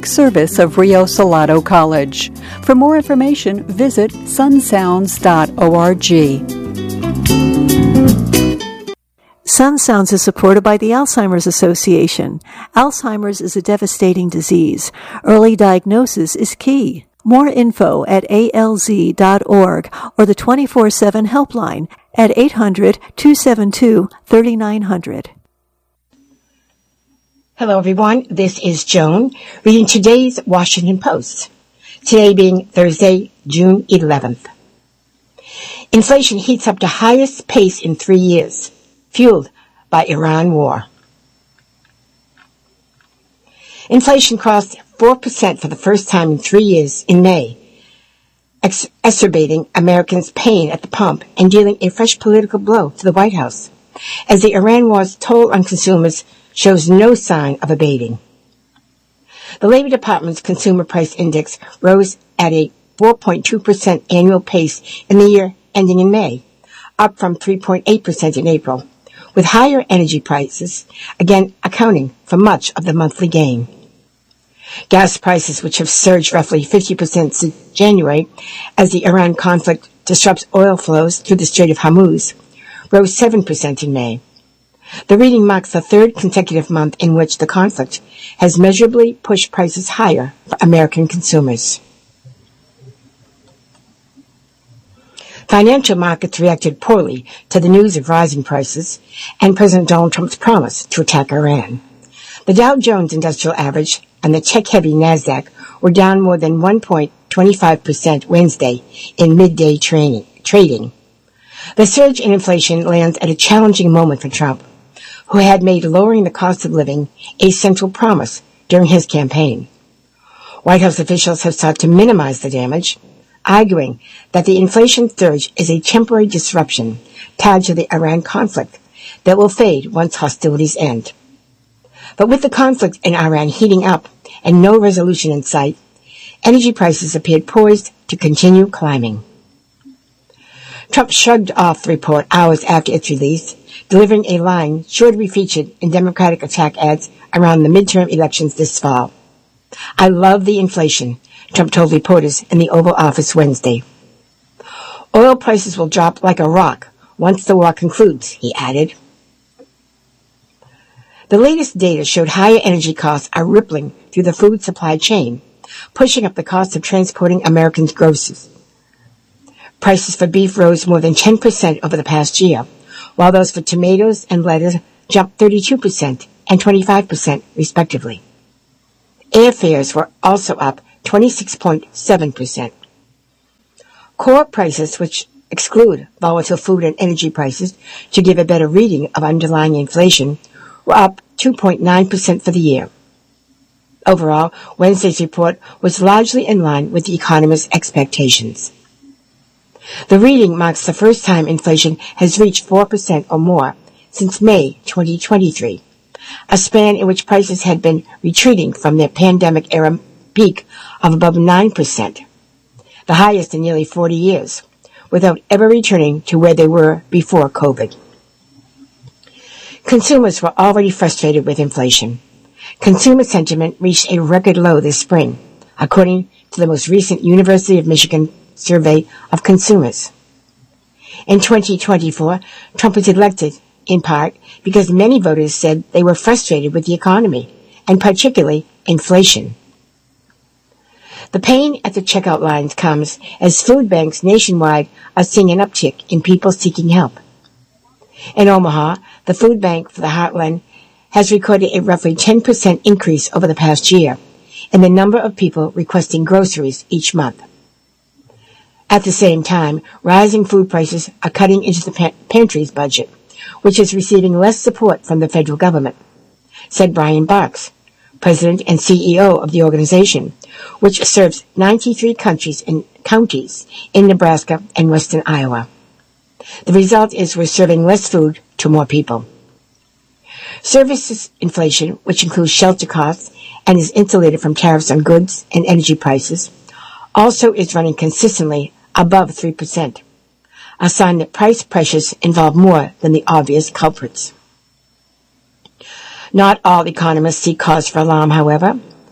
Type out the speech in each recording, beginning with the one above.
service of Rio Salado College. For more information, visit sunsounds.org. Sun Sounds is supported by the Alzheimer's Association. Alzheimer's is a devastating disease. Early diagnosis is key. More info at alz.org or the 24/7 helpline at 800-272-3900. Hello, everyone. This is Joan reading today's Washington Post. Today being Thursday, June 11th. Inflation heats up to highest pace in 3 years, fueled by Iran war. Inflation crossed 4% for the first time in 3 years in May, exacerbating Americans' pain at the pump and dealing a fresh political blow to the White House, as the Iran war's toll on consumers shows no sign of abating. The Labor Department's Consumer Price Index rose at a 4.2% annual pace in the year ending in May, up from 3.8% in April, with higher energy prices again accounting for much of the monthly gain. Gas prices, which have surged roughly 50% since January as the Iran conflict disrupts oil flows through the Strait of Hormuz, rose 7% in May. The reading marks the third consecutive month in which the conflict has measurably pushed prices higher for American consumers. Financial markets reacted poorly to the news of rising prices and President Donald Trump's promise to attack Iran. The Dow Jones Industrial Average and the tech-heavy NASDAQ were down more than 1.25% Wednesday in midday trading. The surge in inflation lands at a challenging moment for Trump, who had made lowering the cost of living a central promise during his campaign. White House officials have sought to minimize the damage, arguing that the inflation surge is a temporary disruption tied to the Iran conflict that will fade once hostilities end. But with the conflict in Iran heating up and no resolution in sight, energy prices appeared poised to continue climbing. Trump shrugged off the report hours after its release, delivering a line sure to be featured in Democratic attack ads around the midterm elections this fall. "I love the inflation," Trump told reporters in the Oval Office Wednesday. "Oil prices will drop like a rock once the war concludes," he added. The latest data showed higher energy costs are rippling through the food supply chain, pushing up the cost of transporting Americans' groceries. Prices for beef rose more than 10% over the past year, while those for tomatoes and lettuce jumped 32% and 25% respectively. Airfares were also up 26.7%. Core prices, which exclude volatile food and energy prices to give a better reading of underlying inflation, were up 2.9% for the year. Overall, Wednesday's report was largely in line with the economist's expectations. The reading marks the first time inflation has reached 4% or more since May 2023, a span in which prices had been retreating from their pandemic-era peak of above 9%, the highest in nearly 40 years, without ever returning to where they were before COVID. Consumers were already frustrated with inflation. Consumer sentiment reached a record low this spring, according to the most recent University of Michigan survey of consumers. In 2024, Trump was elected in part because many voters said they were frustrated with the economy, and particularly inflation. The pain at the checkout lines comes as food banks nationwide are seeing an uptick in people seeking help. In Omaha, the food bank for the Heartland has recorded a roughly 10% increase over the past year in the number of people requesting groceries each month. At the same time, rising food prices are cutting into the pantry's budget, which is receiving less support from the federal government, said Brian Barks, president and CEO of the organization, which serves 93 counties in Nebraska and western Iowa. The result is we're serving less food to more people. Services inflation, which includes shelter costs and is insulated from tariffs on goods and energy prices, also is running consistently above 3%, a sign that price pressures involve more than the obvious culprits. Not all economists see cause for alarm, however.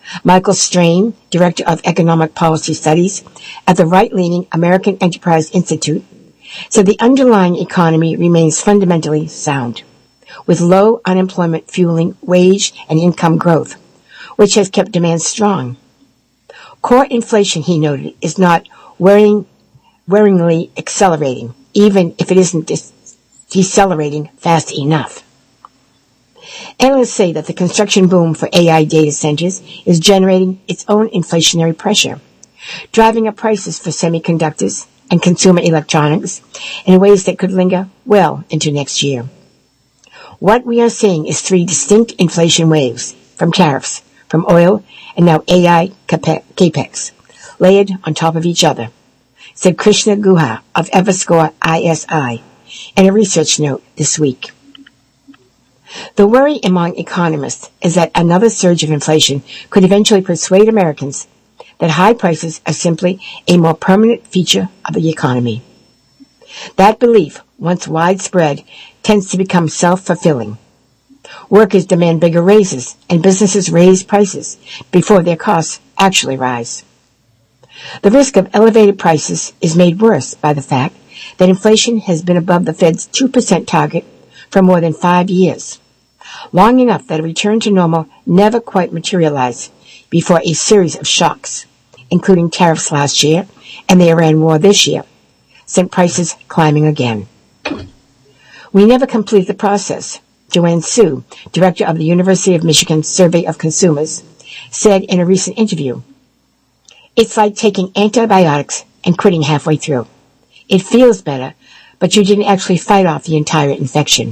Michael Strain, Director of Economic Policy Studies at the right-leaning American Enterprise Institute, said the underlying economy remains fundamentally sound, with low unemployment fueling wage and income growth, which has kept demand strong. Core inflation, he noted, is not worryingly accelerating, even if it isn't decelerating fast enough. Analysts say that the construction boom for AI data centers is generating its own inflationary pressure, driving up prices for semiconductors and consumer electronics in ways that could linger well into next year. What we are seeing is three distinct inflation waves, from tariffs, from oil, and now AI capex, layered on top of each other, said Krishna Guha of Everscore ISI in a research note this week. The worry among economists is that another surge of inflation could eventually persuade Americans that high prices are simply a more permanent feature of the economy. That belief, once widespread, tends to become self-fulfilling. Workers demand bigger raises, and businesses raise prices before their costs actually rise. The risk of elevated prices is made worse by the fact that inflation has been above the Fed's 2% target for more than 5 years, long enough that a return to normal never quite materialized before a series of shocks, including tariffs last year and the Iran war this year, sent prices climbing again. We never completed the process, Joanne Su, director of the University of Michigan Survey of Consumers, said in a recent interview. It's like taking antibiotics and quitting halfway through. It feels better, but you didn't actually fight off the entire infection.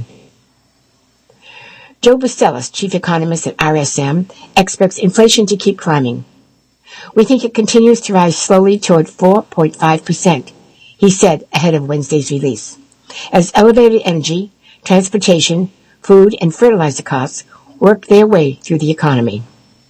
Joe Bustelis, chief economist at RSM, expects inflation to keep climbing. We think it continues to rise slowly toward 4.5%, he said ahead of Wednesday's release, as elevated energy, transportation, food, and fertilizer costs work their way through the economy.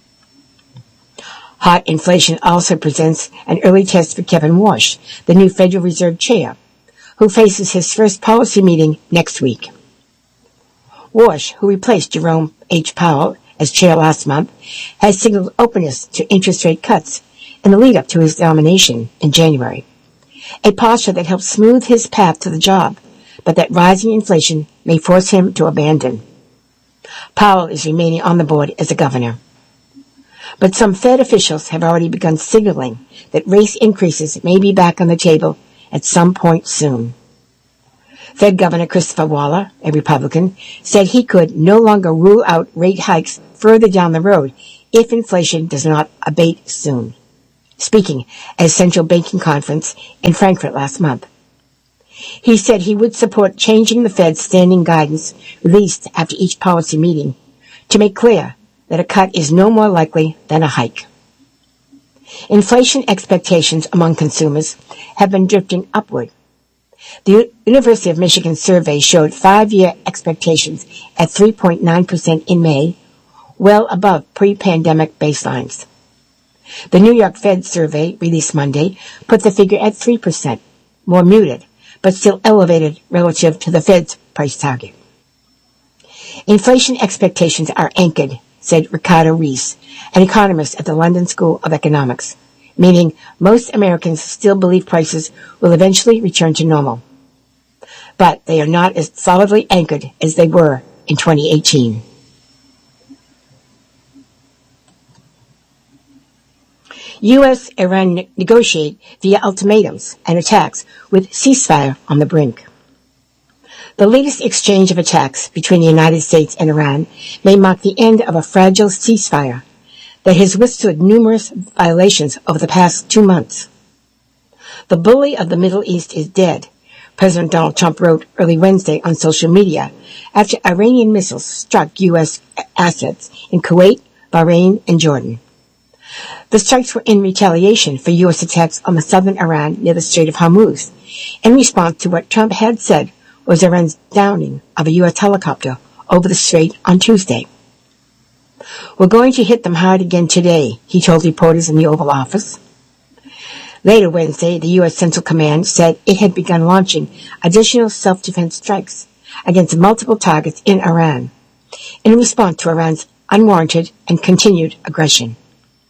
Hot inflation also presents an early test for Kevin Warsh, the new Federal Reserve chair, who faces his first policy meeting next week. Warsh, who replaced Jerome H. Powell as chair last month, has signaled openness to interest rate cuts in the lead-up to his nomination in January, a posture that helps smooth his path to the job, but that rising inflation may force him to abandon. Powell is remaining on the board as a governor. But some Fed officials have already begun signaling that rate increases may be back on the table at some point soon. Fed Governor Christopher Waller, a Republican, said he could no longer rule out rate hikes further down the road if inflation does not abate soon, speaking at a central banking conference in Frankfurt last month. He said he would support changing the Fed's standing guidance released after each policy meeting to make clear that a cut is no more likely than a hike. Inflation expectations among consumers have been drifting upward. The University of Michigan survey showed 5-year expectations at 3.9% in May, well above pre-pandemic baselines. The New York Fed survey, released Monday, put the figure at 3%, more muted, but still elevated relative to the Fed's price target. Inflation expectations are anchored, said Ricardo Reis, an economist at the London School of Economics, meaning most Americans still believe prices will eventually return to normal. But they are not as solidly anchored as they were in 2018. U.S.-Iran negotiate via ultimatums and attacks with ceasefire on the brink. The latest exchange of attacks between the United States and Iran may mark the end of a fragile ceasefire that has withstood numerous violations over the past 2 months. The bully of the Middle East is dead, President Donald Trump wrote early Wednesday on social media after Iranian missiles struck U.S. assets in Kuwait, Bahrain, and Jordan. The strikes were in retaliation for U.S. attacks on the southern Iran near the Strait of Hormuz, in response to what Trump had said was Iran's downing of a U.S. helicopter over the strait on Tuesday. "We're going to hit them hard again today," he told reporters in the Oval Office. Later Wednesday, the U.S. Central Command said it had begun launching additional self-defense strikes against multiple targets in Iran in response to Iran's unwarranted and continued aggression.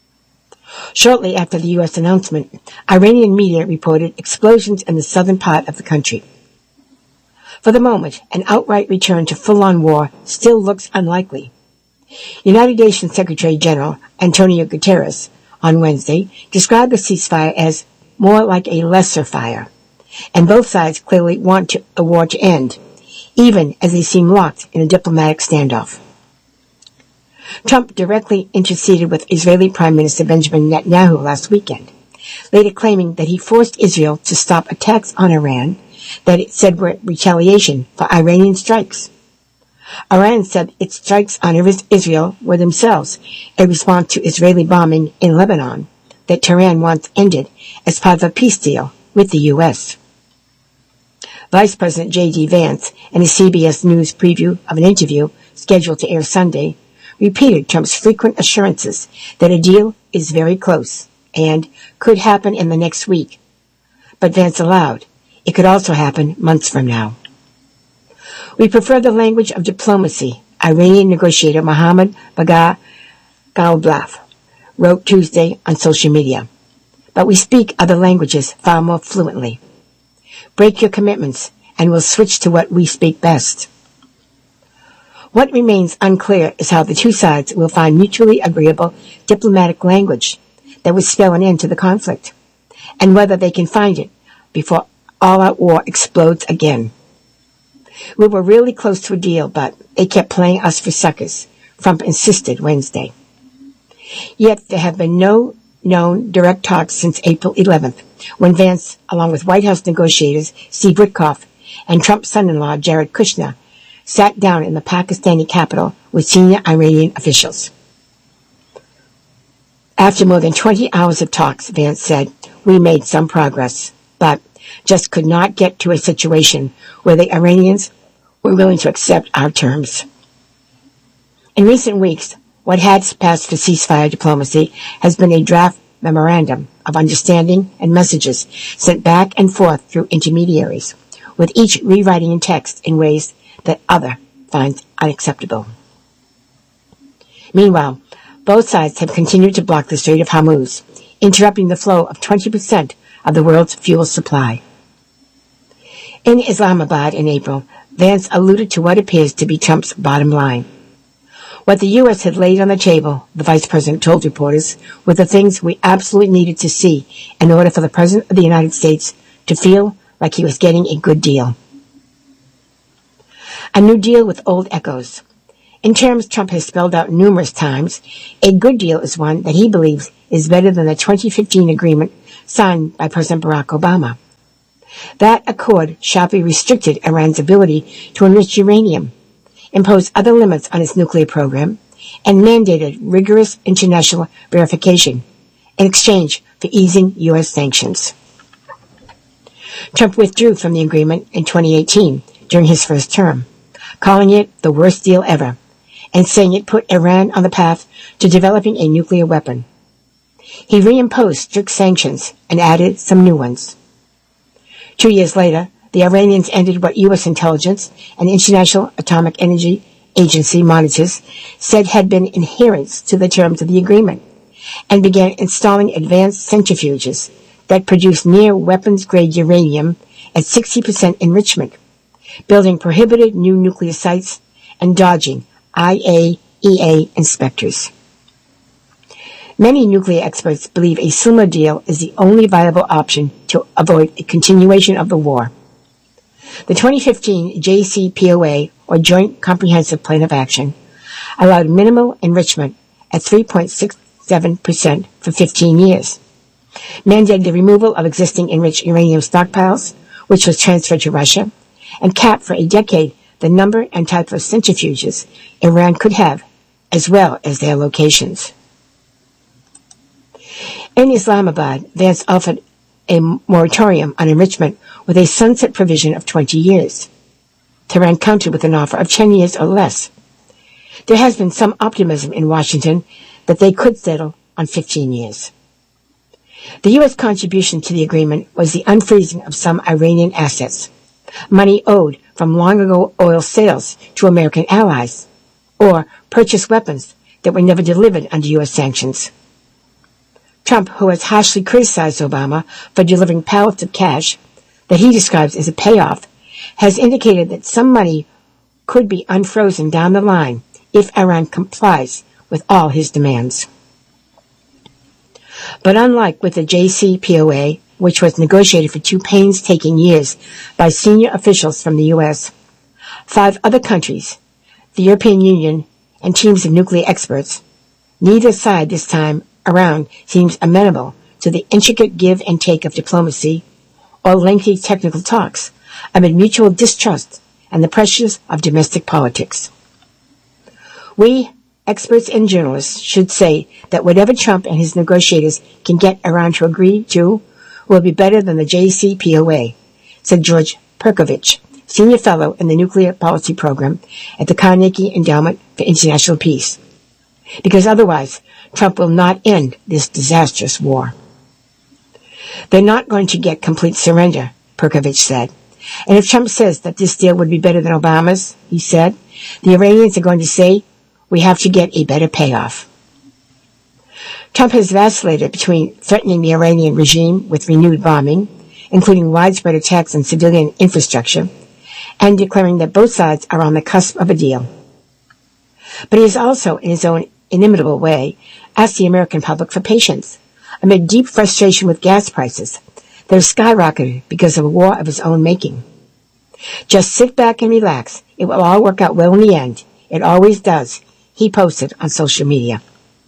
Shortly after the U.S. announcement, Iranian media reported explosions in the southern part of the country. For the moment, an outright return to full-on war still looks unlikely. United Nations Secretary General Antonio Guterres on Wednesday described the ceasefire as more like a lesser fire, and both sides clearly want the war to end, even as they seem locked in a diplomatic standoff. Trump directly interceded with Israeli Prime Minister Benjamin Netanyahu last weekend, later claiming that he forced Israel to stop attacks on Iran that it said were retaliation for Iranian strikes. Iran said its strikes on Israel were themselves a response to Israeli bombing in Lebanon that Tehran wants ended as part of a peace deal with the U.S. Vice President J.D. Vance, in a CBS News preview of an interview scheduled to air Sunday, repeated Trump's frequent assurances that a deal is very close and could happen in the next week. But Vance allowed, it could also happen months from now. We prefer the language of diplomacy, Iranian negotiator Mohammad Bagher Ghalibaf wrote Tuesday on social media. But we speak other languages far more fluently. Break your commitments, and we'll switch to what we speak best. What remains unclear is how the two sides will find mutually agreeable diplomatic language that would spell an end to the conflict, and whether they can find it before all-out war explodes again. We were really close to a deal, but they kept playing us for suckers, Trump insisted Wednesday. Yet there have been no known direct talks since April 11th, when Vance, along with White House negotiators Steve Witkoff and Trump's son-in-law Jared Kushner, sat down in the Pakistani capital with senior Iranian officials. After more than 20 hours of talks, Vance said, we made some progress, but just could not get to a situation where the Iranians were willing to accept our terms. In recent weeks, what had passed for ceasefire diplomacy has been a draft memorandum of understanding and messages sent back and forth through intermediaries, with each rewriting in text in ways that other finds unacceptable. Meanwhile, both sides have continued to block the Strait of Hormuz, interrupting the flow of 20% of the world's fuel supply. In Islamabad in April, Vance alluded to what appears to be Trump's bottom line. What the U.S. had laid on the table, the vice president told reporters, were the things we absolutely needed to see in order for the president of the United States to feel like he was getting a good deal. A new deal with old echoes. In terms Trump has spelled out numerous times, a good deal is one that he believes is better than the 2015 agreement signed by President Barack Obama. That accord sharply restricted Iran's ability to enrich uranium, imposed other limits on its nuclear program, and mandated rigorous international verification in exchange for easing U.S. sanctions. Trump withdrew from the agreement in 2018 during his first term, calling it the worst deal ever, and saying it put Iran on the path to developing a nuclear weapon. He reimposed strict sanctions and added some new ones. 2 years later, the Iranians ended what U.S. intelligence and International Atomic Energy Agency monitors said had been adherence to the terms of the agreement, and began installing advanced centrifuges that produce near weapons-grade uranium at 60% enrichment, building prohibited new nuclear sites and dodging IAEA inspectors. Many nuclear experts believe a similar deal is the only viable option to avoid a continuation of the war. The 2015 JCPOA, or Joint Comprehensive Plan of Action, allowed minimal enrichment at 3.67% for 15 years, mandated the removal of existing enriched uranium stockpiles, which was transferred to Russia, and capped for a decade the number and type of centrifuges Iran could have, as well as their locations. In Islamabad, Vance offered a moratorium on enrichment with a sunset provision of 20 years. Tehran countered with an offer of 10 years or less. There has been some optimism in Washington that they could settle on 15 years. The U.S. contribution to the agreement was the unfreezing of some Iranian assets, money owed from long-ago oil sales to American allies, or purchased weapons that were never delivered under U.S. sanctions. Trump, who has harshly criticized Obama for delivering pallets of cash that he describes as a payoff, has indicated that some money could be unfrozen down the line if Iran complies with all his demands. But unlike with the JCPOA, which was negotiated for 2 painstaking years by senior officials from the U.S., 5 other countries, the European Union, and teams of nuclear experts, neither side this time around seems amenable to the intricate give and take of diplomacy or lengthy technical talks amid mutual distrust and the pressures of domestic politics. We, experts and journalists, should say that whatever Trump and his negotiators can get Iran to agree to will be better than the JCPOA, said George Perkovich, senior fellow in the Nuclear Policy Program at the Carnegie Endowment for International Peace. Because otherwise, Trump will not end this disastrous war. They're not going to get complete surrender, Perkovich said. And if Trump says that this deal would be better than Obama's, he said, the Iranians are going to say, we have to get a better payoff. Trump has vacillated between threatening the Iranian regime with renewed bombing, including widespread attacks on civilian infrastructure, and declaring that both sides are on the cusp of a deal. But he has also, in his own inimitable way, asked the American public for patience, amid deep frustration with gas prices that have skyrocketed because of a war of his own making. Just sit back and relax. It will all work out well in the end. It always does, he posted on social media.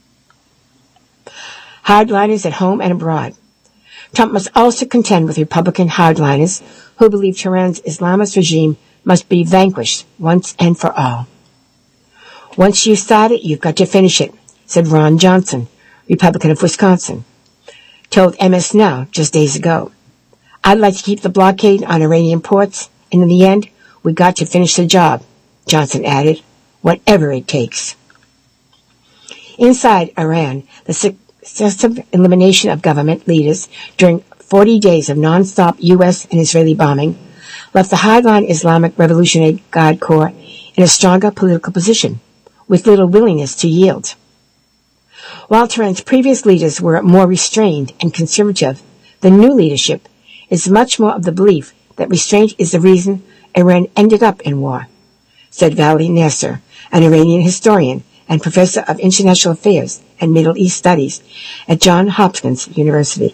Hardliners at home and abroad. Trump must also contend with Republican hardliners who believe Tehran's Islamist regime must be vanquished once and for all. Once you start it, you've got to finish it, said Ron Johnson, Republican of Wisconsin, told MS Now just days ago. I'd like to keep the blockade on Iranian ports, and in the end, we got to finish the job, Johnson added, whatever it takes. Inside Iran, the successive elimination of government leaders during 40 days of non-stop U.S. and Israeli bombing left the hardline Islamic Revolutionary Guard Corps in a stronger political position, with little willingness to yield. While Tehran's previous leaders were more restrained and conservative, the new leadership is much more of the belief that restraint is the reason Iran ended up in war, said Vali Nasser, an Iranian historian and professor of international affairs and Middle East studies at Johns Hopkins University.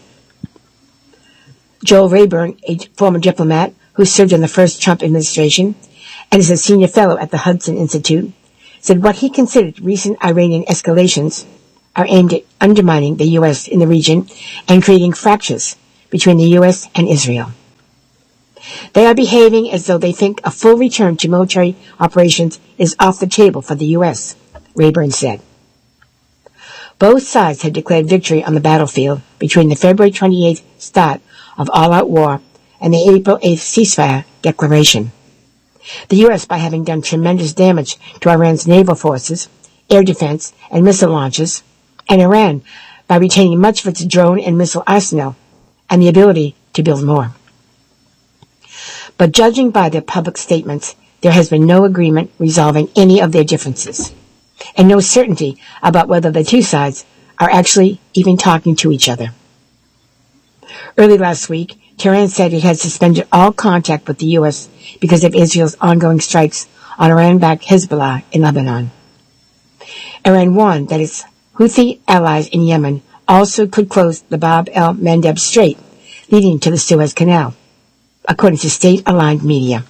Joel Rayburn, a former diplomat who served in the first Trump administration and is a senior fellow at the Hudson Institute, said what he considered recent Iranian escalations are aimed at undermining the U.S. in the region and creating fractures between the U.S. and Israel. They are behaving as though they think a full return to military operations is off the table for the U.S., Rayburn said. Both sides had declared victory on the battlefield between the February 28th start of all-out war and the April 8th ceasefire declaration. The U.S., by having done tremendous damage to Iran's naval forces, air defense, and missile launches, and Iran by retaining much of its drone and missile arsenal and the ability to build more. But judging by their public statements, there has been no agreement resolving any of their differences, and no certainty about whether the two sides are actually even talking to each other. Early last week, Tehran said it had suspended all contact with the U.S. because of Israel's ongoing strikes on Iran-backed Hezbollah in Lebanon. Iran warned that its Houthi allies in Yemen also could close the Bab el-Mandeb Strait, leading to the Suez Canal, according to state-aligned media.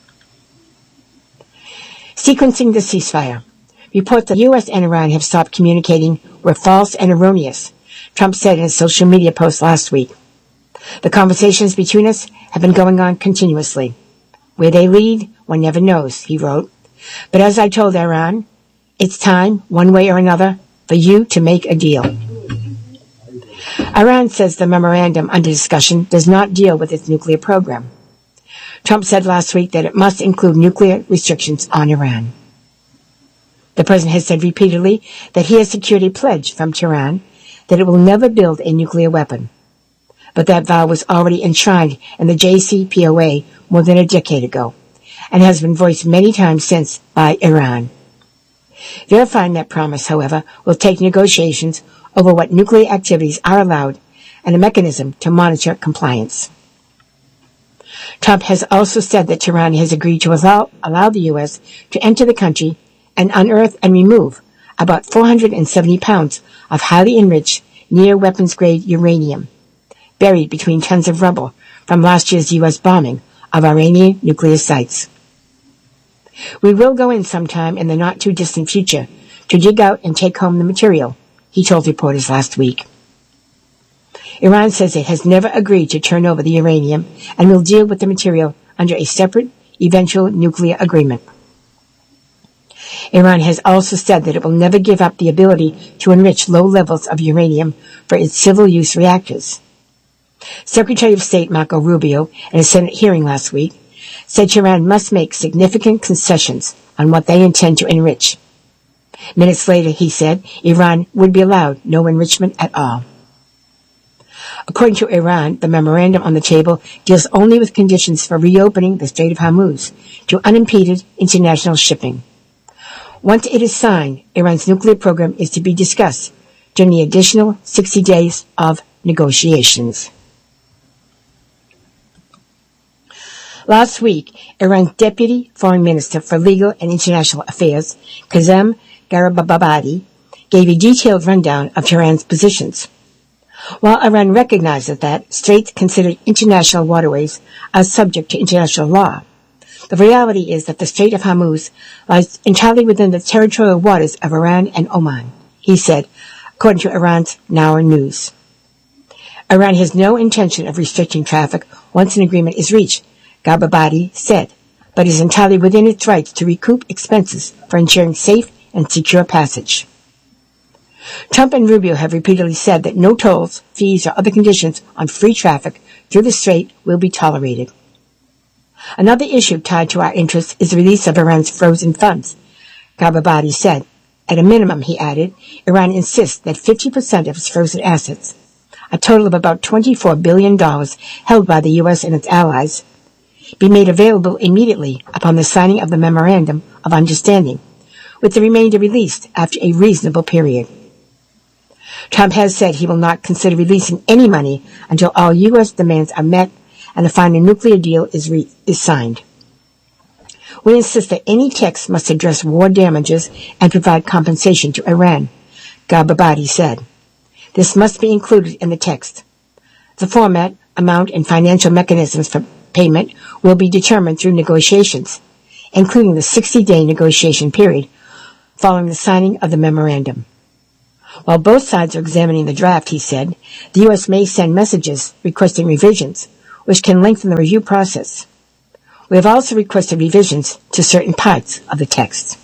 Sequencing the ceasefire. Reports that the U.S. and Iran have stopped communicating were false and erroneous, Trump said in a social media post last week. The conversations between us have been going on continuously. Where they lead, one never knows, he wrote. But as I told Iran, it's time, one way or another, for you to make a deal. Iran says the memorandum under discussion does not deal with its nuclear program. Trump said last week that it must include nuclear restrictions on Iran. The president has said repeatedly that he has secured a pledge from Tehran that it will never build a nuclear weapon. But that vow was already enshrined in the JCPOA more than a decade ago, and has been voiced many times since by Iran. Verifying that promise, however, will take negotiations over what nuclear activities are allowed and a mechanism to monitor compliance. Trump has also said that Tehran has agreed to allow the U.S. to enter the country and unearth and remove about 470 pounds of highly enriched near-weapons-grade uranium buried between tons of rubble from last year's U.S. bombing of Iranian nuclear sites. We will go in sometime in the not-too-distant future to dig out and take home the material, he told reporters last week. Iran says it has never agreed to turn over the uranium and will deal with the material under a separate, eventual nuclear agreement. Iran has also said that it will never give up the ability to enrich low levels of uranium for its civil-use reactors. Secretary of State Marco Rubio, in a Senate hearing last week, said Iran must make significant concessions on what they intend to enrich. Minutes later, he said Iran would be allowed no enrichment at all. According to Iran, the memorandum on the table deals only with conditions for reopening the Strait of Hormuz to unimpeded international shipping. Once it is signed, Iran's nuclear program is to be discussed during the additional 60 days of negotiations. Last week, Iran's Deputy Foreign Minister for Legal and International Affairs, Kazem Garibabadi, gave a detailed rundown of Tehran's positions. While Iran recognizes that straits considered international waterways are subject to international law, the reality is that the Strait of Hormuz lies entirely within the territorial waters of Iran and Oman, he said, according to Iran's Now News. Iran has no intention of restricting traffic once an agreement is reached, Garibabadi said, but is entirely within its rights to recoup expenses for ensuring safe and secure passage. Trump and Rubio have repeatedly said that no tolls, fees, or other conditions on free traffic through the strait will be tolerated. Another issue tied to our interests is the release of Iran's frozen funds, Garibabadi said. At a minimum, he added, Iran insists that 50% of its frozen assets, a total of about $24 billion held by the U.S. and its allies, be made available immediately upon the signing of the Memorandum of Understanding, with the remainder released after a reasonable period. Trump has said he will not consider releasing any money until all U.S. demands are met and a final nuclear deal is signed. We insist that any text must address war damages and provide compensation to Iran, Garibabadi said. This must be included in the text. The format, amount, and financial mechanisms for payment will be determined through negotiations, including the 60-day negotiation period following the signing of the memorandum. While both sides are examining the draft, he said, the U.S. may send messages requesting revisions, which can lengthen the review process. We have also requested revisions to certain parts of the text.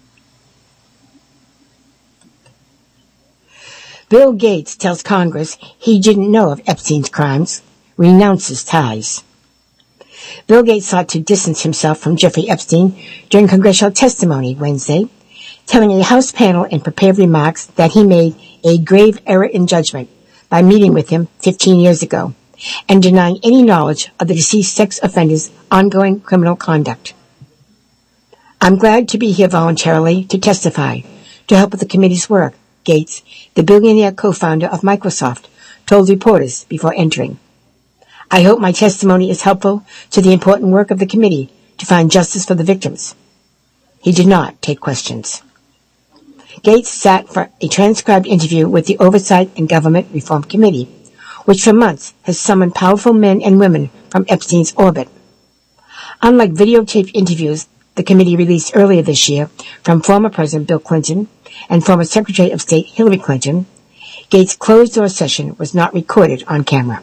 Bill Gates tells Congress he didn't know of Epstein's crimes, renounces ties. Bill Gates sought to distance himself from Jeffrey Epstein during congressional testimony Wednesday, telling a House panel in prepared remarks that he made a grave error in judgment by meeting with him 15 years ago and denying any knowledge of the deceased sex offender's ongoing criminal conduct. I'm glad to be here voluntarily to testify, to help with the committee's work, Gates, the billionaire co-founder of Microsoft, told reporters before entering. I hope my testimony is helpful to the important work of the committee to find justice for the victims. He did not take questions. Gates sat for a transcribed interview with the Oversight and Government Reform Committee, which for months has summoned powerful men and women from Epstein's orbit. Unlike videotaped interviews the committee released earlier this year from former President Bill Clinton and former Secretary of State Hillary Clinton, Gates' closed-door session was not recorded on camera.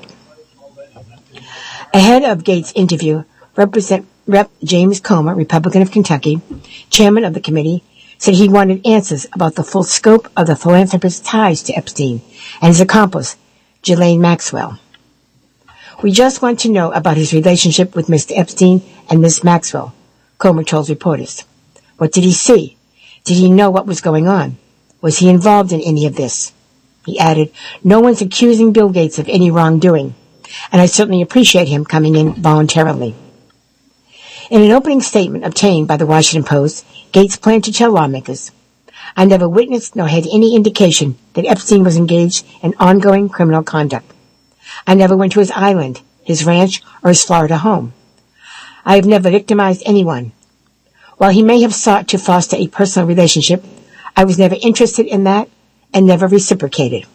Ahead of Gates' interview, Rep. James Comer, Republican of Kentucky, chairman of the committee, said he wanted answers about the full scope of the philanthropist's ties to Epstein and his accomplice, Ghislaine Maxwell. We just want to know about his relationship with Mr. Epstein and Ms. Maxwell, Comer told reporters. What did he see? Did he know what was going on? Was he involved in any of this? He added, no one's accusing Bill Gates of any wrongdoing, and I certainly appreciate him coming in voluntarily. In an opening statement obtained by the Washington Post, Gates planned to tell lawmakers, I never witnessed nor had any indication that Epstein was engaged in ongoing criminal conduct. I never went to his island, his ranch, or his Florida home. I have never victimized anyone. While he may have sought to foster a personal relationship, I was never interested in that and never reciprocated.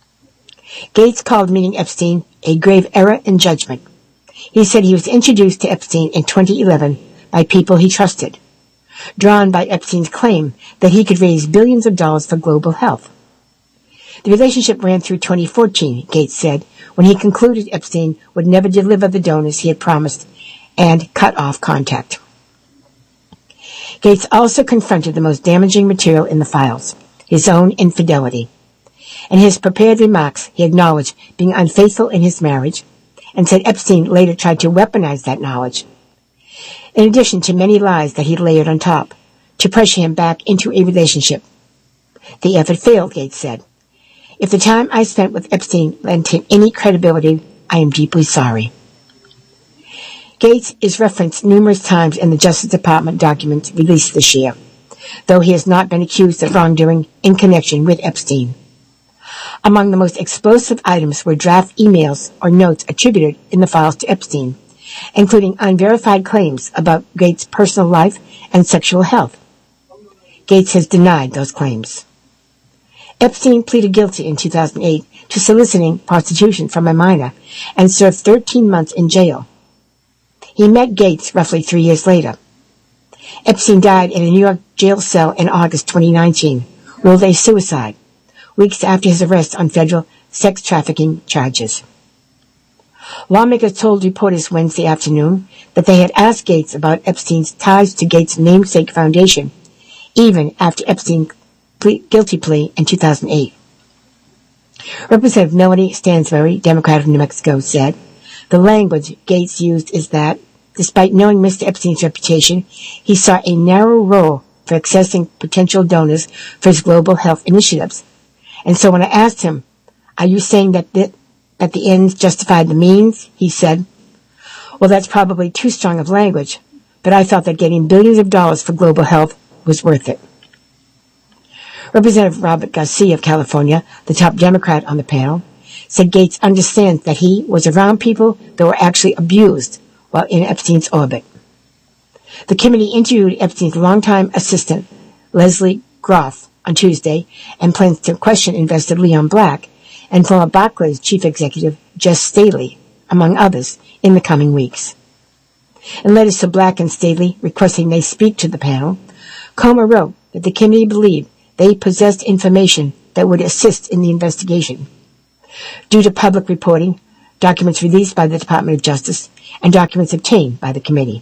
Gates called meeting Epstein a grave error in judgment. He said he was introduced to Epstein in 2011 by people he trusted, drawn by Epstein's claim that he could raise billions of dollars for global health. The relationship ran through 2014, Gates said, when he concluded Epstein would never deliver the donors he had promised and cut off contact. Gates also confronted the most damaging material in the files, his own infidelity. In his prepared remarks, he acknowledged being unfaithful in his marriage and said Epstein later tried to weaponize that knowledge, in addition to many lies that he layered on top, to pressure him back into a relationship. The effort failed, Gates said. If the time I spent with Epstein lent him any credibility, I am deeply sorry. Gates is referenced numerous times in the Justice Department documents released this year, though he has not been accused of wrongdoing in connection with Epstein. Among the most explosive items were draft emails or notes attributed in the files to Epstein, including unverified claims about Gates' personal life and sexual health. Gates has denied those claims. Epstein pleaded guilty in 2008 to soliciting prostitution from a minor and served 13 months in jail. He met Gates roughly 3 years later. Epstein died in a New York jail cell in August 2019, ruled a suicide, weeks after his arrest on federal sex trafficking charges. Lawmakers told reporters Wednesday afternoon that they had asked Gates about Epstein's ties to Gates' namesake foundation, even after Epstein's guilty plea in 2008. Representative Melanie Stansbury, Democrat of New Mexico, said the language Gates used is that, despite knowing Mr. Epstein's reputation, he saw a narrow role for accessing potential donors for his global health initiatives. And so when I asked him, "Are you saying that the ends justified the means?" he said, "Well, that's probably too strong of language, but I thought that getting billions of dollars for global health was worth it." Representative Robert Garcia of California, the top Democrat on the panel, said Gates understands that he was around people that were actually abused while in Epstein's orbit. The committee interviewed Epstein's longtime assistant, Leslie Groff, on Tuesday and plans to question investor Leon Black and former Barclays chief executive Jess Staley, among others, in the coming weeks. In letters to Black and Staley requesting they speak to the panel, Comer wrote that the committee believed they possessed information that would assist in the investigation. Due to public reporting, documents released by the Department of Justice, and documents obtained by the committee.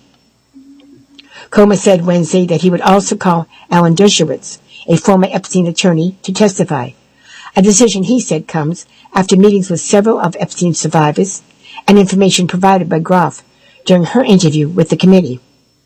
Comer said Wednesday that he would also call Alan Dershowitz, a former Epstein attorney, to testify, a decision he said comes after meetings with several of Epstein's survivors and information provided by Groff during her interview with the committee.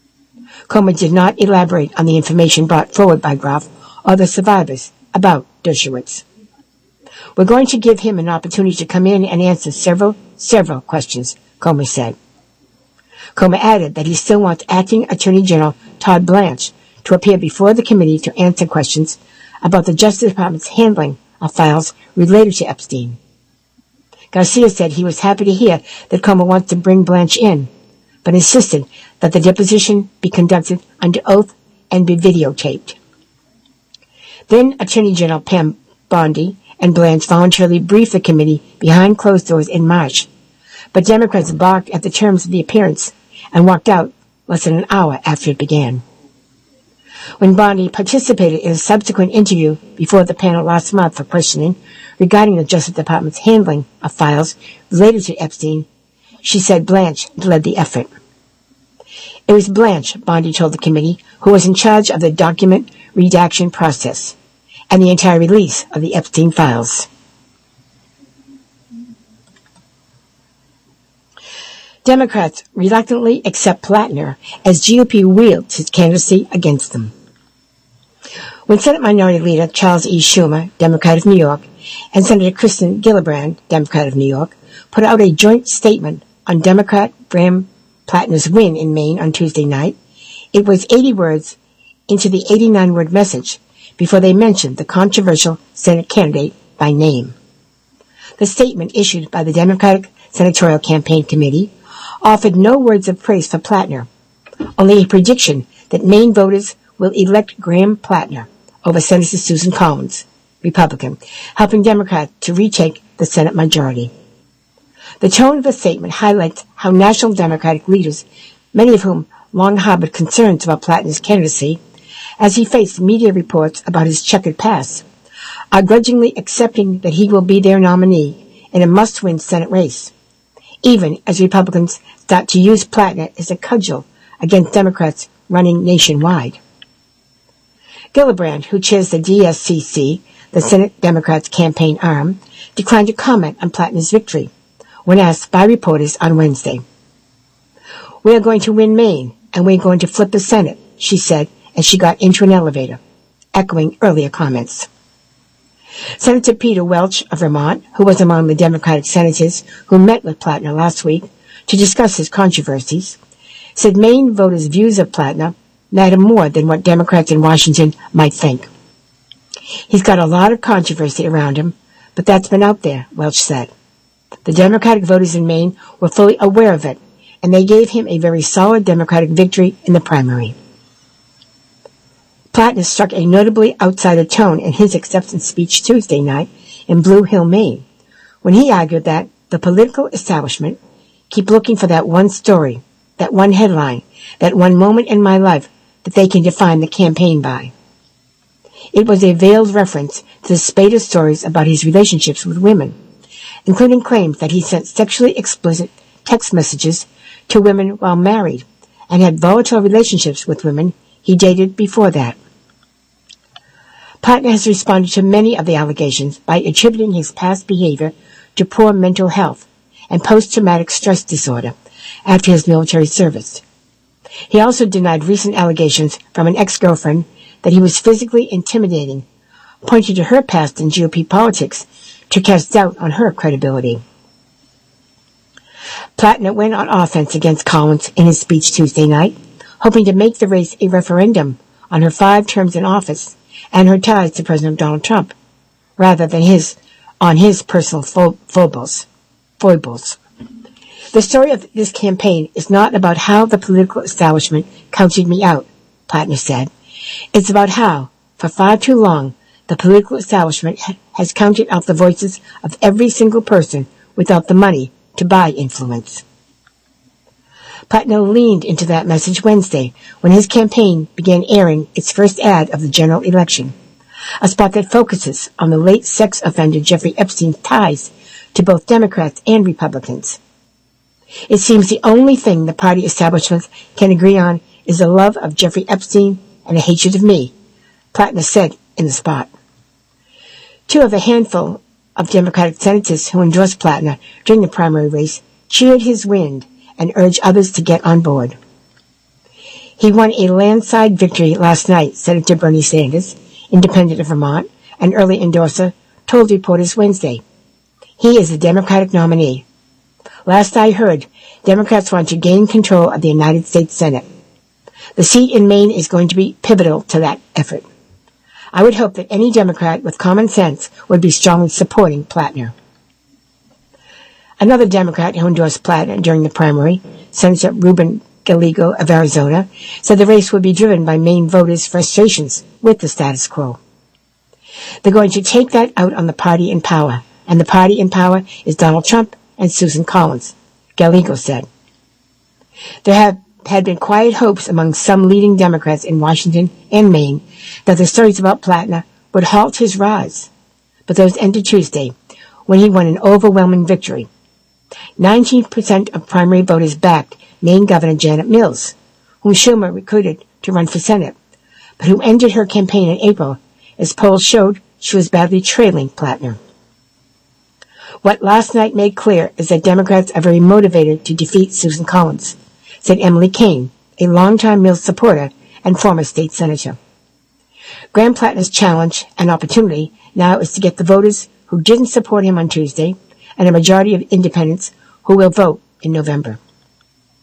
Comer did not elaborate on the information brought forward by Groff or the survivors about Dershowitz. "We're going to give him an opportunity to come in and answer several questions," Comer said. Comer added that he still wants Acting Attorney General Todd Blanche to appear before the committee to answer questions about the Justice Department's handling of files related to Epstein. Garcia said he was happy to hear that Comer wants to bring Blanche in, but insisted that the deposition be conducted under oath and be videotaped. Then Attorney General Pam Bondi and Blanche voluntarily briefed the committee behind closed doors in March, but Democrats balked at the terms of the appearance and walked out less than an hour after it began. When Bondi participated in a subsequent interview before the panel last month for questioning regarding the Justice Department's handling of files related to Epstein, she said Blanche led the effort. It was Blanche, Bondi told the committee, who was in charge of the document redaction process and the entire release of the Epstein files. Democrats reluctantly accept Plattner as GOP wields his candidacy against them. When Senate Minority Leader Charles E. Schumer, Democrat of New York, and Senator Kristen Gillibrand, Democrat of New York, put out a joint statement on Democrat Graham Plattner's win in Maine on Tuesday night, it was 80 words into the 89-word message before they mentioned the controversial Senate candidate by name. The statement issued by the Democratic Senatorial Campaign Committee offered no words of praise for Plattner, only a prediction that Maine voters will elect Graham Plattner over Senator Susan Collins, Republican, helping Democrats to retake the Senate majority. The tone of the statement highlights how national Democratic leaders, many of whom long harbored concerns about Plattner's candidacy, as he faced media reports about his checkered past, are grudgingly accepting that he will be their nominee in a must-win Senate race, even as Republicans start to use Plattner as a cudgel against Democrats running nationwide. Gillibrand, who chairs the DSCC, the Senate Democrats' campaign arm, declined to comment on Plattner's victory when asked by reporters on Wednesday. "We are going to win Maine, and we're going to flip the Senate," she said as she got into an elevator, echoing earlier comments. Senator Peter Welch of Vermont, who was among the Democratic senators who met with Plattner last week to discuss his controversies, said Maine voters' views of Plattner matter more than what Democrats in Washington might think. "He's got a lot of controversy around him, but that's been out there," Welch said. "The Democratic voters in Maine were fully aware of it, and they gave him a very solid Democratic victory in the primary." Plattner struck a notably outsider tone in his acceptance speech Tuesday night in Blue Hill, Maine, when he argued that the political establishment keep looking for that one story, that one headline, that one moment in my life that they can define the campaign by. It was a veiled reference to the spate of stories about his relationships with women, including claims that he sent sexually explicit text messages to women while married and had volatile relationships with women he dated before that. Plattner has responded to many of the allegations by attributing his past behavior to poor mental health and post-traumatic stress disorder after his military service. He also denied recent allegations from an ex-girlfriend that he was physically intimidating, pointing to her past in GOP politics to cast doubt on her credibility. Plattner went on offense against Collins in his speech Tuesday night, hoping to make the race a referendum on her 5 terms in office and her ties to President Donald Trump, rather than on his personal foibles. "The story of this campaign is not about how the political establishment counted me out," Plattner said. "It's about how, for far too long, the political establishment has counted out the voices of every single person without the money to buy influence." Plattner leaned into that message Wednesday when his campaign began airing its first ad of the general election, a spot that focuses on the late sex offender Jeffrey Epstein's ties to both Democrats and Republicans. "It seems the only thing the party establishments can agree on is a love of Jeffrey Epstein and a hatred of me," Plattner said in the spot. 2 of a handful of Democratic senators who endorsed Plattner during the primary race cheered his win and urged others to get on board. "He won a landslide victory last night," Senator Bernie Sanders, independent of Vermont, an early endorser, told reporters Wednesday. "He is the Democratic nominee. Last I heard, Democrats want to gain control of the United States Senate. The seat in Maine is going to be pivotal to that effort. I would hope that any Democrat with common sense would be strongly supporting Plattner." Another Democrat who endorsed Plattner during the primary, Senator Ruben Gallego of Arizona, said the race would be driven by Maine voters' frustrations with the status quo. "They're going to take that out on the party in power, and the party in power is Donald Trump and Susan Collins," Gallego said. There had been quiet hopes among some leading Democrats in Washington and Maine that the stories about Plattner would halt his rise, but those ended Tuesday when he won an overwhelming victory. 19% of primary voters backed Maine Governor Janet Mills, whom Schumer recruited to run for Senate, but who ended her campaign in April as polls showed she was badly trailing Plattner. "What last night made clear is that Democrats are very motivated to defeat Susan Collins," said Emily Kane, a longtime Mills supporter and former state senator. Graham Plattner's challenge and opportunity now is to get the voters who didn't support him on Tuesday and a majority of independents who will vote in November.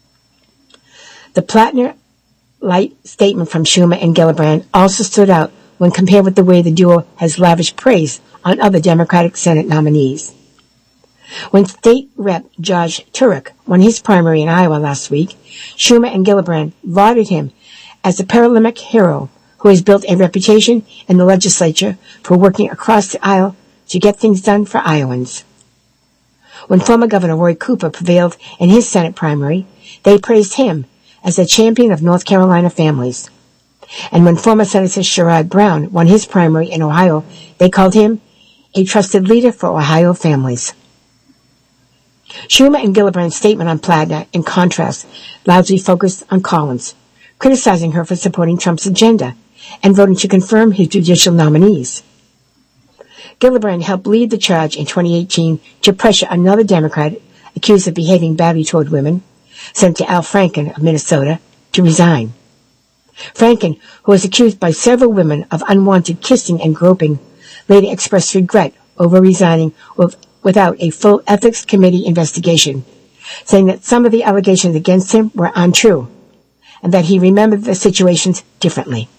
The Plattner-light statement from Schumer and Gillibrand also stood out when compared with the way the duo has lavished praise on other Democratic Senate nominees. When State Rep. Josh Turek won his primary in Iowa last week, Schumer and Gillibrand lauded him as a Paralympic hero who has built a reputation in the legislature for working across the aisle to get things done for Iowans. When former Governor Roy Cooper prevailed in his Senate primary, they praised him as a champion of North Carolina families. And when former Senator Sherrod Brown won his primary in Ohio, they called him a trusted leader for Ohio families. Schumer and Gillibrand's statement on Platner, in contrast, largely focused on Collins, criticizing her for supporting Trump's agenda and voting to confirm his judicial nominees. Gillibrand helped lead the charge in 2018 to pressure another Democrat accused of behaving badly toward women, Senator Al Franken of Minnesota, to resign. Franken, who was accused by several women of unwanted kissing and groping, later expressed regret over resigning without a full ethics committee investigation, saying that some of the allegations against him were untrue, and that he remembered the situations differently.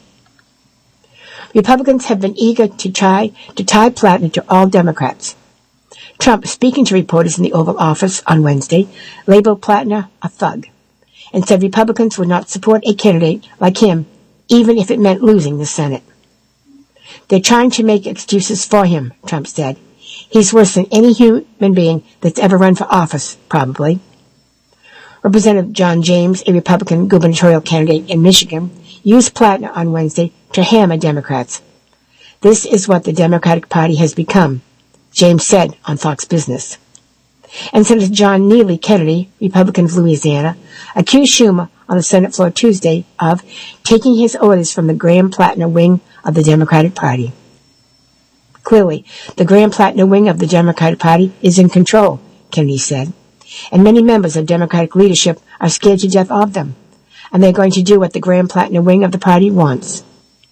Republicans have been eager to tie Platner to all Democrats. Trump, speaking to reporters in the Oval Office on Wednesday, labeled Platner a thug and said Republicans would not support a candidate like him, even if it meant losing the Senate. They're trying to make excuses for him, Trump said. He's worse than any human being that's ever run for office, probably. Representative John James, a Republican gubernatorial candidate in Michigan, used Platner on Wednesday to hammer Democrats. This is what the Democratic Party has become, James said on Fox Business. And Senator John Neely Kennedy, Republican of Louisiana, accused Schumer on the Senate floor Tuesday of taking his orders from the Graham-Platner wing of the Democratic Party. Clearly, the Graham-Platner wing of the Democratic Party is in control, Kennedy said, and many members of Democratic leadership are scared to death of them, and they're going to do what the Graham-Platner wing of the party wants.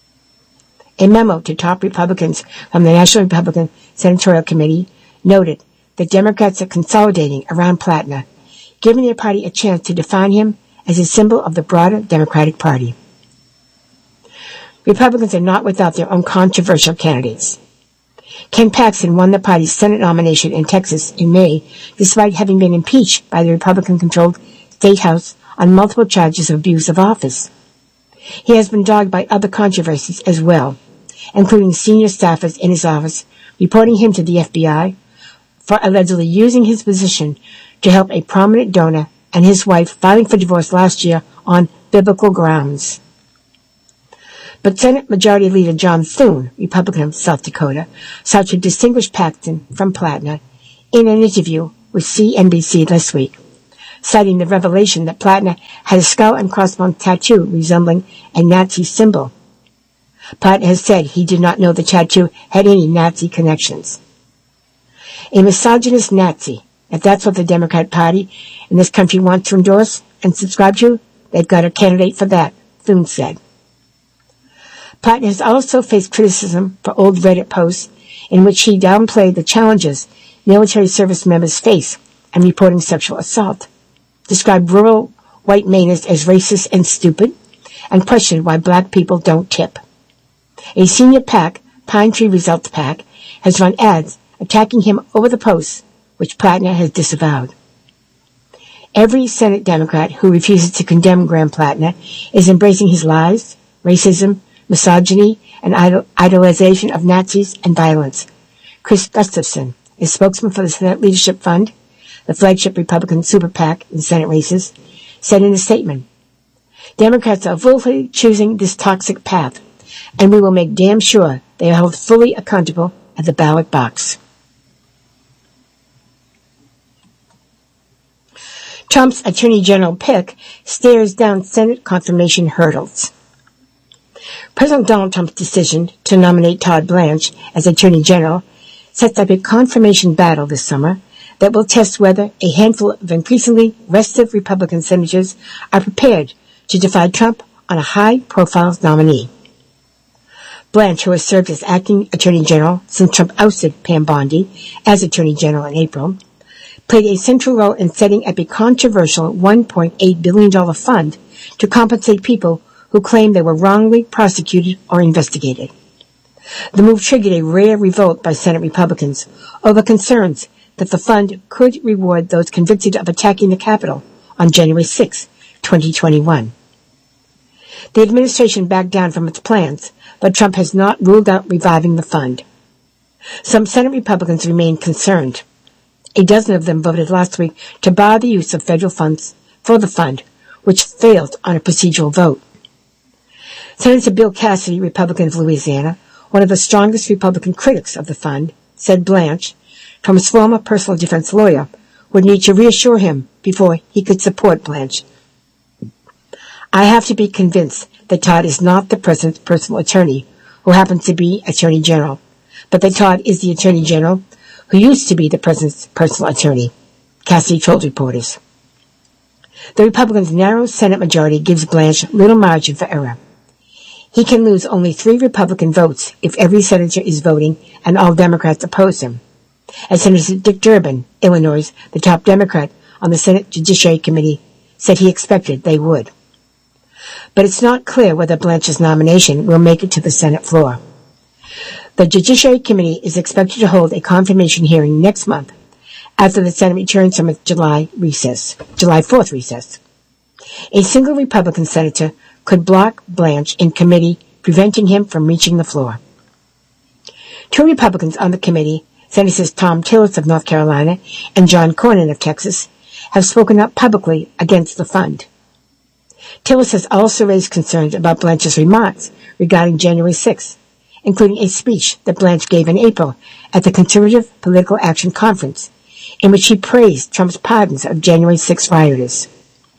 A memo to top Republicans from the National Republican Senatorial Committee noted that Democrats are consolidating around Platner, giving their party a chance to define him as a symbol of the broader Democratic Party. Republicans are not without their own controversial candidates. Ken Paxton won the party's Senate nomination in Texas in May, despite having been impeached by the Republican-controlled State House on multiple charges of abuse of office. He has been dogged by other controversies as well, including senior staffers in his office reporting him to the FBI for allegedly using his position to help a prominent donor and his wife filing for divorce last year on biblical grounds. But Senate Majority Leader John Thune, Republican of South Dakota, sought to distinguish Paxton from Platner in an interview with CNBC this week, citing the revelation that Platner had a skull and crossbones tattoo resembling a Nazi symbol. Platner has said he did not know the tattoo had any Nazi connections. A misogynist Nazi, if that's what the Democrat Party in this country wants to endorse and subscribe to, they've got a candidate for that, Thune said. Platner has also faced criticism for old Reddit posts in which he downplayed the challenges military service members face in reporting sexual assault, described rural white Mainers as racist and stupid, and questioned why black people don't tip. A senior PAC, Pine Tree Results PAC, has run ads attacking him over the posts, which Platner has disavowed. Every Senate Democrat who refuses to condemn Graham Platner is embracing his lies, racism, misogyny, and idolization of Nazis and violence. Chris Gustafson, a spokesman for the Senate Leadership Fund, the flagship Republican super PAC in Senate races, said in a statement, Democrats are willfully choosing this toxic path, and we will make damn sure they are held fully accountable at the ballot box. Trump's Attorney General pick stares down Senate confirmation hurdles. President Donald Trump's decision to nominate Todd Blanche as Attorney General sets up a confirmation battle this summer that will test whether a handful of increasingly restive Republican senators are prepared to defy Trump on a high-profile nominee. Blanche, who has served as acting Attorney General since Trump ousted Pam Bondi as Attorney General in April, played a central role in setting up a controversial $1.8 billion fund to compensate people who claimed they were wrongly prosecuted or investigated. The move triggered a rare revolt by Senate Republicans over concerns that the fund could reward those convicted of attacking the Capitol on January 6, 2021. The administration backed down from its plans, but Trump has not ruled out reviving the fund. Some Senate Republicans remain concerned. A dozen of them voted last week to bar the use of federal funds for the fund, which failed on a procedural vote. Senator Bill Cassidy, Republican of Louisiana, one of the strongest Republican critics of the fund, said Blanche, Trump's former personal defense lawyer, would need to reassure him before he could support Blanche. I have to be convinced that Todd is not the president's personal attorney, who happens to be Attorney General, but that Todd is the Attorney General who used to be the president's personal attorney, Cassidy told reporters. The Republicans' narrow Senate majority gives Blanche little margin for error. He can lose only 3 Republican votes if every senator is voting and all Democrats oppose him, as Senator Dick Durbin, Illinois, the top Democrat on the Senate Judiciary Committee, said he expected they would. But it's not clear whether Blanche's nomination will make it to the Senate floor. The Judiciary Committee is expected to hold a confirmation hearing next month after the Senate returns from its July 4th recess. A single Republican senator could block Blanche in committee, preventing him from reaching the floor. 2 Republicans on the committee, Senators Tom Tillis of North Carolina and John Cornyn of Texas, have spoken up publicly against the fund. Tillis has also raised concerns about Blanche's remarks regarding January 6th, including a speech that Blanche gave in April at the Conservative Political Action Conference, in which she praised Trump's pardons of January 6 rioters.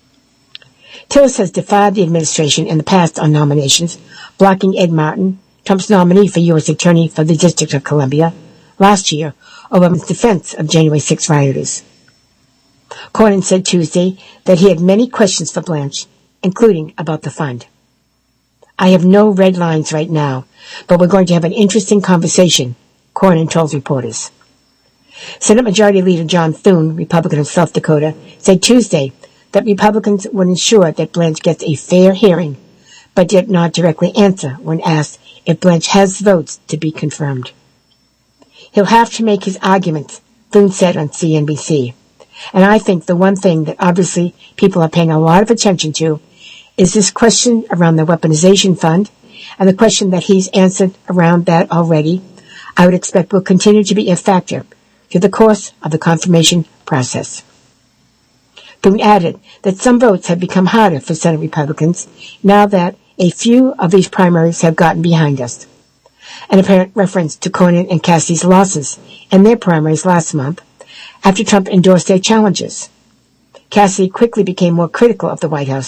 Tillis has defied the administration in the past on nominations, blocking Ed Martin, Trump's nominee for U.S. Attorney for the District of Columbia, last year over his defense of January 6 rioters. Cornyn said Tuesday that he had many questions for Blanche, including about the fund. I have no red lines right now, but we're going to have an interesting conversation, Cornyn told reporters. Senate Majority Leader John Thune, Republican of South Dakota, said Tuesday that Republicans would ensure that Blanche gets a fair hearing, but did not directly answer when asked if Blanche has votes to be confirmed. He'll have to make his arguments, Thune said on CNBC. And I think the one thing that obviously people are paying a lot of attention to is this question around the weaponization fund, and the question that he's answered around that already, I would expect will continue to be a factor through the course of the confirmation process. Thune added that some votes have become harder for Senate Republicans now that a few of these primaries have gotten behind us. An apparent reference to Cornyn and Cassidy's losses in their primaries last month after Trump endorsed their challenges. Cassidy quickly became more critical of the White House